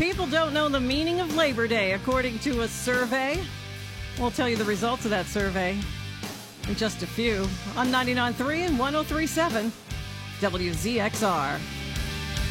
People don't know the meaning of Labor Day, according to a survey. We'll tell you the results of that survey in just a few on 99.3 and 103.7 WZXR.